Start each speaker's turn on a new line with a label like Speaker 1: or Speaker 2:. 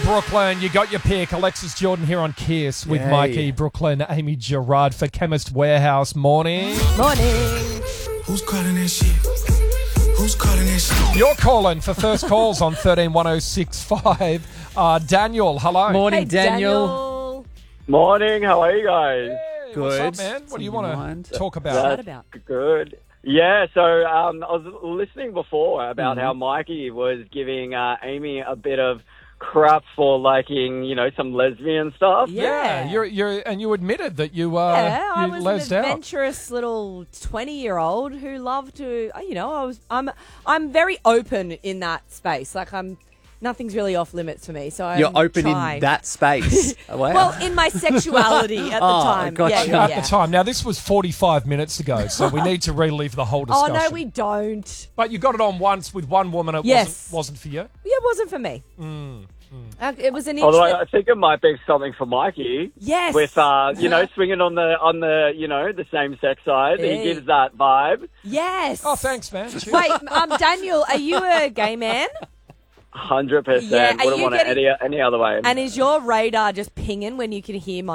Speaker 1: Brooklyn, you got your pick. Alexis Jordan here on Kiss with
Speaker 2: Yay.
Speaker 1: Mikey, Brooklyn, Amy Gerard for Chemist Warehouse. Morning.
Speaker 3: Morning.
Speaker 4: Who's calling that shit? Who's calling that shit?
Speaker 1: You're calling for first calls on 131065. Daniel, hello.
Speaker 2: Morning,
Speaker 3: Hey,
Speaker 2: Daniel.
Speaker 5: Morning, how are you guys?
Speaker 1: Hey,
Speaker 2: Good.
Speaker 1: what's up, man? What do you want
Speaker 2: Mind?
Speaker 1: to talk about?
Speaker 3: Chat about.
Speaker 5: Good. Yeah, so I was listening before about how Mikey was giving Amy a bit of crap for liking, some lesbian stuff.
Speaker 3: Yeah.
Speaker 1: you're and you admitted that you
Speaker 3: Yeah, I
Speaker 1: you
Speaker 3: was
Speaker 1: lesed
Speaker 3: an
Speaker 1: out.
Speaker 3: adventurous little 20-year-old who loved to, I'm very open in that space. Like nothing's really off limits for me. So
Speaker 2: You're open
Speaker 3: trying.
Speaker 2: in that space. Wow.
Speaker 3: Well, in my sexuality at the time.
Speaker 2: gotcha.
Speaker 3: Yeah.
Speaker 1: At the time. Now, this was 45 minutes ago, so we need to relive the whole
Speaker 3: Oh,
Speaker 1: discussion.
Speaker 3: no, we don't.
Speaker 1: But you got it on once with one woman. It
Speaker 3: Yes.
Speaker 1: wasn't for you.
Speaker 3: Yeah, it wasn't for me. It was an
Speaker 5: Although
Speaker 3: interesting...
Speaker 5: I think it might be something for Mikey.
Speaker 3: Yes.
Speaker 5: With swinging on the same sex side.
Speaker 3: Hey.
Speaker 5: He gives that vibe.
Speaker 3: Yes.
Speaker 1: Oh, thanks, man. Cheers.
Speaker 3: Wait, Daniel, are you a gay man?
Speaker 5: 100%.
Speaker 3: Yeah, are
Speaker 5: Wouldn't
Speaker 3: you
Speaker 5: want
Speaker 3: getting-
Speaker 5: it any other way.
Speaker 3: And is your radar just pinging when you can hear my